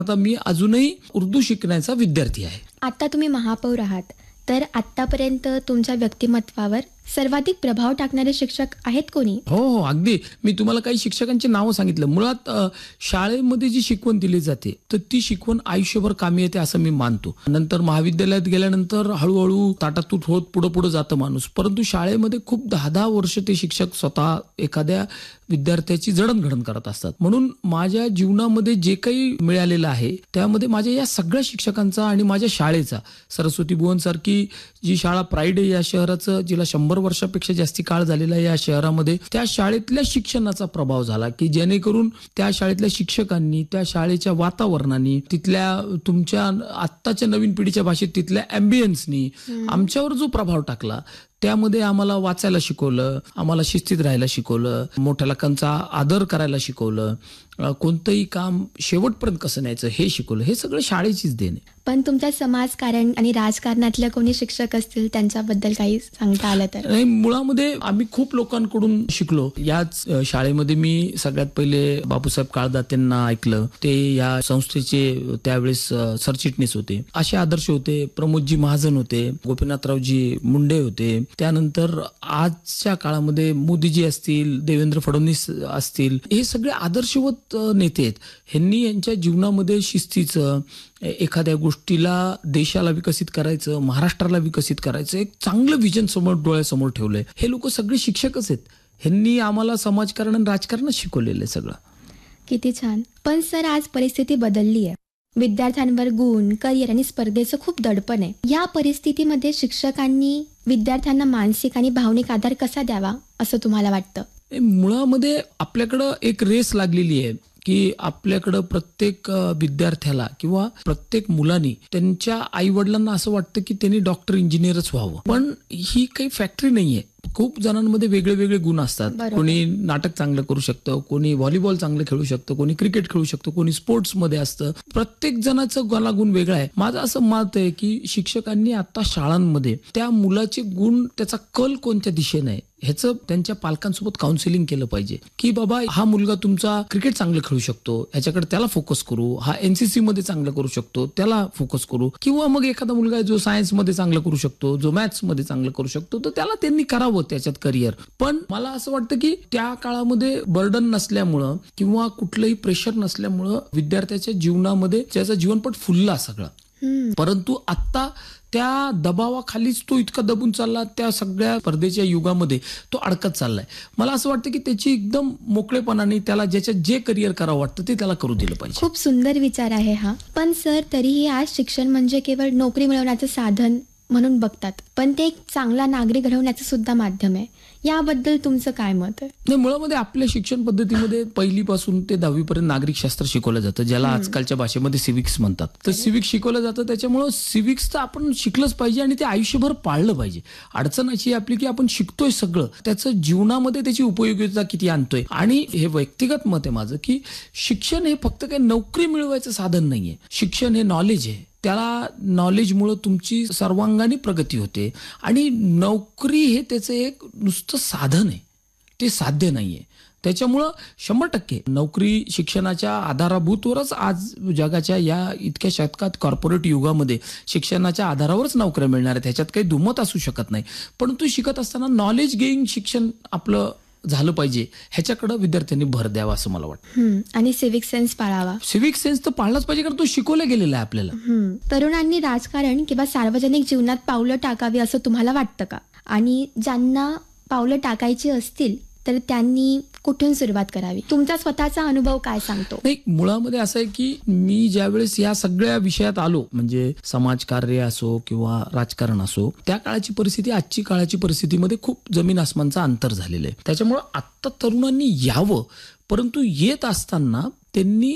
आता मी अजूनही उर्दू शिकण्याचा विद्यार्थी आहे. आता तुम्ही महापौर आहात, तर आतापर्यंत तुमच्या व्यक्तिमत्वावर सर्वाधिक प्रभाव टाकणारे शिक्षक आहेत कोणी? हो, अगदी. मी तुम्हाला काही शिक्षकांची नावं सांगितलं. मुळात शाळेमध्ये जी शिकवण दिली जाते तर ती शिकवण आयुष्यभर कामी येते असं मी मानतो. नंतर महाविद्यालयात गेल्यानंतर हळूहळू ताटातूट होत पुढे जातं माणूस. परंतु शाळेमध्ये खूप 10-10 वर्ष ते शिक्षक स्वतः एखाद्या विद्यार्थ्याची जडणघडण करत असतात. म्हणून माझ्या जीवनामध्ये जे काही मिळालेलं आहे त्यामध्ये माझ्या या सगळ्या शिक्षकांचा आणि माझ्या शाळेचा, सरस्वती भुवन सारखी जी शाळा प्राईड आहे या शहराचं, जिला 100 वर्षापेक्षा जास्ती काळ झालेला आहे या शहरामध्ये, त्या शाळेतल्या शिक्षणाचा प्रभाव झाला की जेणेकरून त्या शाळेतल्या शिक्षकांनी, त्या शाळेच्या वातावरणाने, तिथल्या तुमच्या आत्ताच्या नवीन पिढीच्या भाषेत तिथल्या अँबियन्सनी आमच्यावर जो प्रभाव टाकला, त्यामध्ये आम्हाला वाचायला शिकवलं, आम्हाला शिस्तीत राहायला शिकवलं, मोठ्या लोकांचा आदर करायला शिकवलं, कोणतंही काम शेवटपर्यंत कसं न्यायचं हे शिकवलं. हे सगळं शाळेचीच देण आहे. पण तुमच्या समाजकारण आणि राजकारणातल्या कोणी शिक्षक असतील त्यांच्याबद्दल काही सांगता आलं तर? नाही, मुळामध्ये आम्ही खूप लोकांकडून शिकलो. याच शाळेमध्ये मी सगळ्यात पहिले बापूसाहेब काळदातेंना ऐकलं. ते या संस्थेचे त्यावेळेस सरचिटणीस होते. असे आदर्श होते. प्रमोदजी महाजन होते, गोपीनाथरावजी मुंडे होते. त्यानंतर आजच्या काळामध्ये मोदीजी असतील, देवेंद्र फडणवीस असतील, हे सगळे आदर्शवत नेते आहेत. ह्यांनी यांच्या जीवनामध्ये शिस्तीचं, एखाद्या गोष्टीला देशाला विकसित करायचं, महाराष्ट्राला विकसित करायचं, एक चांगलं विजन समोर डोळ्यासमोर ठेवलंय. हे लोक सगळे शिक्षकच आहेत. ह्यांनी आम्हाला समाजकारण आणि राजकारणच शिकवलेलं आहे सगळं. किती छान. पण सर, आज परिस्थिती बदलली आहे. विद्यार्थ्यांवर गुण, करिअर आणि स्पर्धेचं खूप दडपण आहे. या परिस्थितीमध्ये शिक्षकांनी विद्यार्थ्यांना मानसिक आणि भावनिक आधार कसा द्यावा असं तुम्हाला वाटतं? मुळामध्ये आपल्याकडं एक रेस लागलेली आहे की आपल्याकडं प्रत्येक विद्यार्थ्याला किंवा प्रत्येक मुलांनी त्यांच्या आई वडिलांना असं वाटतं की त्यांनी डॉक्टर, इंजिनियरच व्हावं. पण ही काही फॅक्टरी नाहीये. खूप जणांमध्ये वेगळे वेगळे गुण असतात. कोणी नाटक चांगलं करू शकतं, कोणी व्हॉलीबॉल चांगलं खेळू शकतं, कोणी क्रिकेट खेळू शकतं, कोणी स्पोर्ट्समध्ये असतं. प्रत्येक जणाचं गुण वेगळा आहे. माझं असं मत आहे की शिक्षकांनी आता शाळांमध्ये त्या मुलाचे गुण, त्याचा कल कोणत्या दिशेने आहे ह्याचं त्यांच्या पालकांसोबत काउन्सिलिंग केलं पाहिजे. की बाबा, हा मुलगा तुमचा क्रिकेट चांगलं खेळू शकतो, ह्याच्याकडे त्याला फोकस करू. हा एनसीसी मध्ये चांगलं करू शकतो, त्याला फोकस करू. किंवा मग एखादा मुलगा आहे जो सायन्स मध्ये चांगलं करू शकतो, जो मॅथ्स मध्ये चांगलं करू शकतो, तर त्याला त्यांनी करावं त्याच्यात करिअर. पण मला असं वाटतं की त्या काळामध्ये बर्डन नसल्यामुळं किंवा कुठलंही प्रेशर नसल्यामुळं विद्यार्थ्याच्या जीवनामध्ये त्याचा जीवनपट फुलला सगळा. परंतु आता त्या दबावाखालीच तो इतका दबून चालला, त्या सगळ्या स्पर्धेच्या युगामध्ये तो अडकत चाललाय. मला असं वाटतं की त्याची एकदम मोकळेपणाने त्याला ज्याच्यात जे करिअर करावं वाटतं ते त्याला करू दिलं पाहिजे. खूप सुंदर विचार आहे हा. पण सर, तरीही आज शिक्षण म्हणजे केवळ नोकरी मिळवण्याचं साधन म्हणून बघतात, पण ते एक चांगला नागरिक घडवण्याचं सुद्धा माध्यम आहे. याबद्दल तुमचं काय मत आहे? नाही, मुळामध्ये आपल्या शिक्षण पद्धतीमध्ये 1ली पासून ते 10वी पर्यंत नागरिक शास्त्र शिकवलं जातं, ज्याला आजकालच्या भाषेमध्ये सिव्हिक्स म्हणतात. तर सिव्हिक्स शिकवलं जातं, त्याच्यामुळं सिव्हिक्स तर आपण शिकलंच पाहिजे आणि ते आयुष्यभर पाळलं पाहिजे. अडचण अशी आपली की आपण शिकतोय सगळं, त्याचं जीवनामध्ये त्याची उपयोगिता किती आणतोय. आणि हे व्यक्तिगत मत आहे माझं की शिक्षण हे फक्त काही नोकरी मिळवायचं साधन नाहीये. शिक्षण हे नॉलेज आहे. त्याला नॉलेजमुळं तुमची सर्वांगाने प्रगती होते. आणि नोकरी हे त्याचं एक नुसतं साधन आहे, ते साध्य नाहीये. त्याच्यामुळं 100% नोकरी शिक्षणाच्या आधाराभूतवरच आज जगाच्या या इतक्या शतकात कॉर्पोरेट युगामध्ये शिक्षणाच्या आधारावरच नोकऱ्या मिळणार आहेत, ह्याच्यात काही दुमत असू शकत नाही. परंतु शिकत असताना नॉलेज गेईंग शिक्षण आपलं झालं पाहिजे, ह्याच्याकडे विद्यार्थ्यांनी भर द्यावा असं मला वाटतं. आणि सिव्हिक सेन्स पाळावा. सिव्हिक सेन्स तर पाळलाच पाहिजे, कारण तो शिकवला गेलेला आहे आपल्याला. तरुणांनी राजकारण किंवा सार्वजनिक जीवनात पावलं टाकावी असं तुम्हाला वाटतं का? आणि ज्यांना पावलं टाकायची असतील तर त्यांनी कुठून सुरुवात करावी? तुमचा स्वतःचा अनुभव काय सांगतो? नाही, मुळामध्ये असं आहे की मी ज्यावेळेस या सगळ्या विषयात आलो, म्हणजे समाजकार्य असो किंवा राजकारण असो, त्या काळाची परिस्थिती आजची काळाची परिस्थितीमध्ये खूप जमीन आसमानचं अंतर झालेलं आहे. त्याच्यामुळं आत्ता तरुणांनी यावं, परंतु येत असताना त्यांनी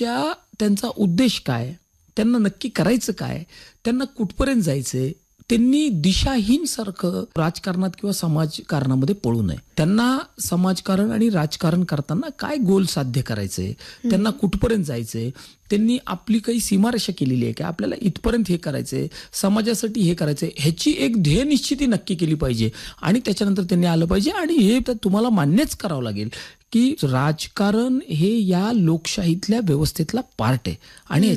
त्यांचा उद्देश काय, त्यांना नक्की करायचं काय, त्यांना कुठपर्यंत जायचंय, त्यांनी दिशाहीन सारखं राजकारणात किंवा समाजकारणामध्ये पळू नये. त्यांना समाजकारण आणि राजकारण करताना काय गोल साध्य करायचंय, त्यांना कुठपर्यंत जायचंय, त्यांनी आपली काही सीमारेषा केलेली आहे का, आपल्याला इथपर्यंत हे करायचंय, समाजासाठी हे करायचंय, ह्याची एक ध्येय निश्चिती नक्की केली पाहिजे. आणि त्याच्यानंतर त्यांनी आलं पाहिजे. आणि हे तर तुम्हाला मान्यच करावं लागेल की राजकारण हे या लोकशाहीतल्या व्यवस्थेतला पार्ट आहे आणि